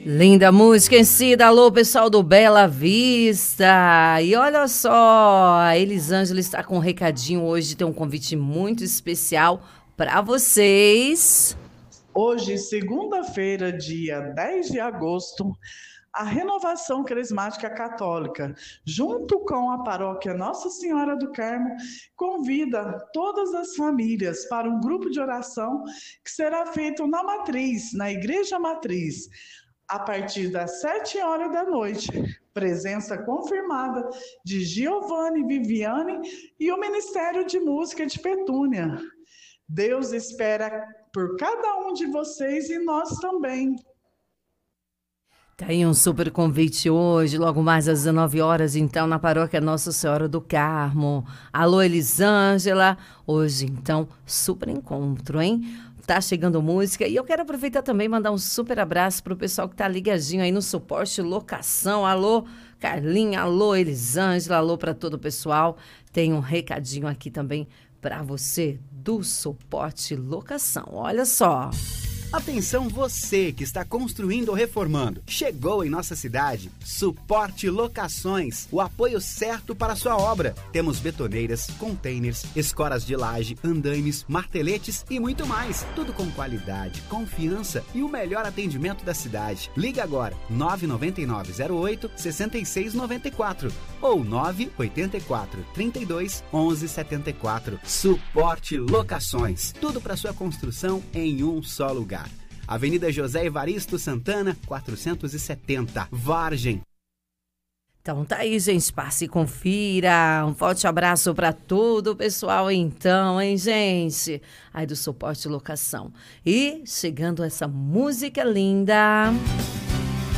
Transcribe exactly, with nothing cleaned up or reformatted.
Linda música em si, alô pessoal do Bela Vista. E olha só, a Elisângela está com um recadinho hoje, tem um convite muito especial para vocês. Hoje, segunda-feira, dia dez de agosto, a Renovação Carismática Católica, junto com a paróquia Nossa Senhora do Carmo, convida todas as famílias para um grupo de oração que será feito na Matriz, na Igreja Matriz, a partir das sete horas da noite. Presença confirmada de Giovanni Viviane e o Ministério de Música de Petúnia. Deus espera por cada um de vocês e nós também. Tem um super convite hoje, logo mais às dezenove horas, então, na paróquia Nossa Senhora do Carmo. Alô, Elisângela. Hoje, então, super encontro, hein? Tá chegando música e eu quero aproveitar também e mandar um super abraço pro pessoal que tá ligadinho aí no suporte locação. Alô, Carlinha, alô, Elisângela, alô para todo o pessoal. Tem um recadinho aqui também para você do suporte locação. Olha só. Atenção você que está construindo ou reformando. Chegou em nossa cidade Suporte Locações, o apoio certo para a sua obra. Temos betoneiras, containers, escoras de laje, andaimes, marteletes e muito mais. Tudo com qualidade, confiança e o melhor atendimento da cidade. Liga agora, nove nove nove zero oito seis seis nove quatro ou nove oito quatro, trinta e dois, onze setenta e quatro. Suporte Locações. Tudo para sua construção em um só lugar. Avenida José Evaristo Santana, quatrocentos e setenta, Vargem. Então tá aí, gente, passe e confira. Um forte abraço para todo o pessoal então, hein, gente? Aí do Suporte Locação. E chegando essa música linda.